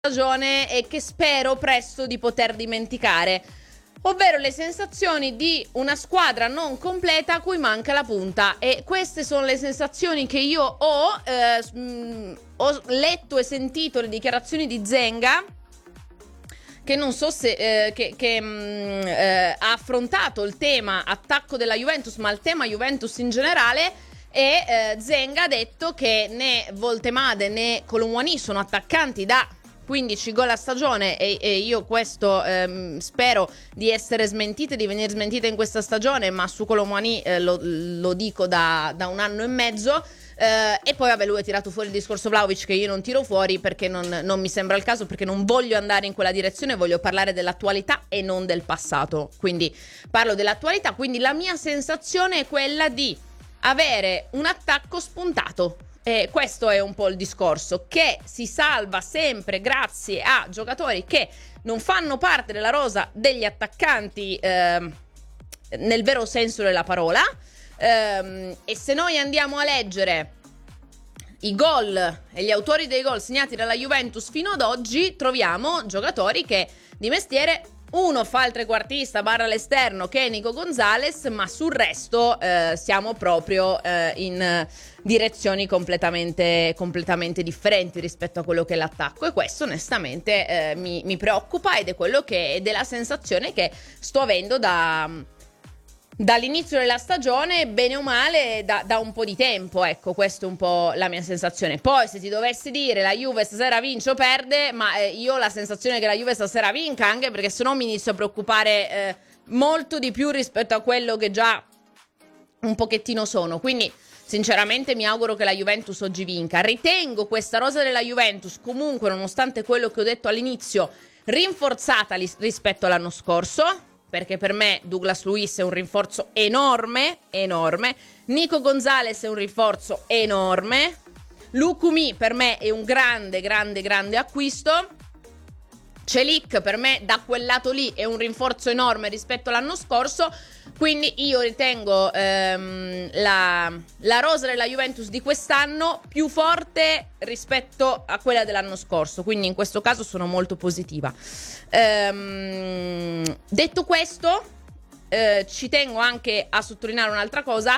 stagione e che spero presto di poter dimenticare, ovvero le sensazioni di una squadra non completa a cui manca la punta. E queste sono le sensazioni che io ho letto e sentito le dichiarazioni di Zenga, che non so se ha affrontato il tema attacco della Juventus, ma il tema Juventus in generale. E Zenga ha detto che né Voltemade né Colomwani sono attaccanti da 15 gol a stagione, e io questo spero di essere smentita, di venire smentita in questa stagione, ma su Colomwani lo dico da un anno e mezzo. E poi vabbè, lui ha tirato fuori il discorso Vlahovic, che io non tiro fuori perché non mi sembra il caso, perché non voglio andare in quella direzione, voglio parlare dell'attualità e non del passato, quindi parlo dell'attualità. Quindi la mia sensazione è quella di avere un attacco spuntato. Questo è un po' il discorso, che si salva sempre grazie a giocatori che non fanno parte della rosa degli attaccanti nel vero senso della parola. E se noi andiamo a leggere i gol e gli autori dei gol segnati dalla Juventus fino ad oggi, troviamo giocatori che di mestiere, uno fa il trequartista / l'esterno, che è Nico Gonzalez, ma sul resto siamo proprio in direzioni completamente differenti rispetto a quello che è l'attacco, e questo onestamente mi preoccupa, ed è della sensazione che sto avendo dall'inizio della stagione, bene o male da un po' di tempo. Ecco, questa è un po' la mia sensazione. Poi se ti dovessi dire la Juve stasera vince o perde, ma io ho la sensazione che la Juve stasera vinca, anche perché sennò mi inizio a preoccupare molto di più rispetto a quello che già un pochettino sono. Quindi sinceramente mi auguro che la Juventus oggi vinca. Ritengo questa rosa della Juventus comunque, nonostante quello che ho detto all'inizio, rinforzata rispetto all'anno scorso, perché per me Douglas Luiz è un rinforzo enorme. Nico Gonzalez è un rinforzo enorme. Lukumi per me è un grande acquisto. Celik per me da quel lato lì è un rinforzo enorme rispetto all'anno scorso. Quindi io ritengo la rosa della Juventus di quest'anno più forte rispetto a quella dell'anno scorso, quindi in questo caso sono molto positiva. Detto questo, ci tengo anche a sottolineare un'altra cosa.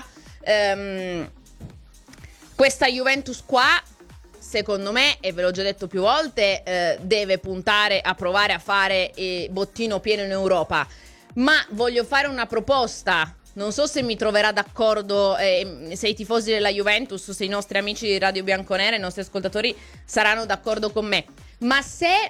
Questa Juventus qua, secondo me, e ve l'ho già detto più volte, deve puntare a provare a fare bottino pieno in Europa. Ma voglio fare una proposta, non so se mi troverà d'accordo, se i tifosi della Juventus, se i nostri amici di Radio Bianconera, i nostri ascoltatori saranno d'accordo con me. Ma se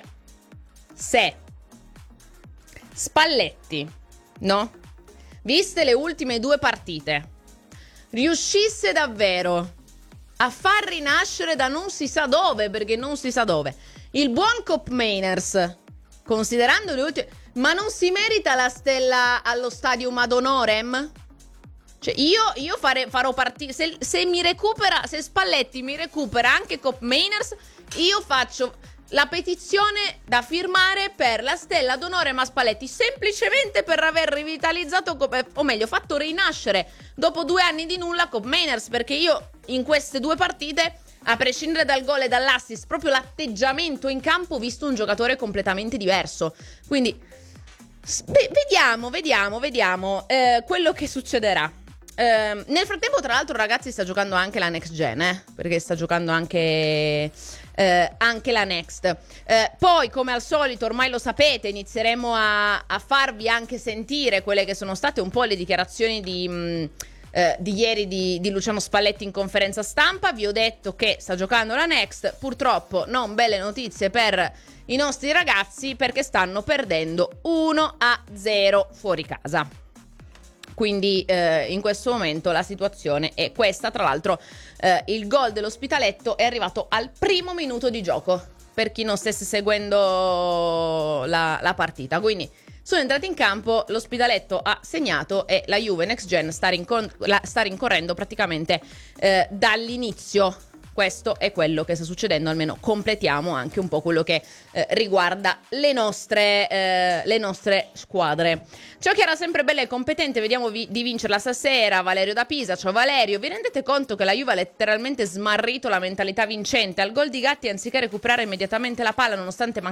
Spalletti, no? Viste le ultime 2 partite, riuscisse davvero a far rinascere da non si sa dove, perché non si sa dove, il buon Koopmeiners, considerando le ultime... Ma non si merita la stella allo Stadium ad honorem? Cioè io farò partire, se mi recupera, se Spalletti mi recupera anche Koopmeiners, io faccio la petizione da firmare per la stella d'onore a Spalletti, semplicemente per aver rivitalizzato, o meglio fatto rinascere dopo 2 anni di nulla Koopmeiners, perché io in queste 2 partite, a prescindere dal gol e dall'assist, proprio l'atteggiamento in campo, ho visto un giocatore completamente diverso. Quindi vediamo quello che succederà. Nel frattempo, tra l'altro, ragazzi, sta giocando anche la Next Gen, perché sta giocando anche la Next. Poi, come al solito, ormai lo sapete, inizieremo a farvi anche sentire quelle che sono state un po' le dichiarazioni di ieri di Luciano Spalletti in conferenza stampa. Vi ho detto che sta giocando la Next. Purtroppo non belle notizie per i nostri ragazzi, perché stanno perdendo 1-0 fuori casa. Quindi in questo momento la situazione è questa. Tra l'altro il gol dell'Ospitaletto è arrivato al primo minuto di gioco, per chi non stesse seguendo la partita. Quindi sono entrati in campo, l'Ospitaletto ha segnato e la Juve Next Gen sta rincorrendo praticamente dall'inizio questo è quello che sta succedendo, almeno completiamo anche un po' quello che riguarda le nostre squadre. Ciò che era sempre bella e competente, vediamo di vincerla stasera. Valerio da Pisa, ciao Valerio. Vi rendete conto che la Juve ha letteralmente smarrito la mentalità vincente? Al gol di Gatti, anziché recuperare immediatamente la palla nonostante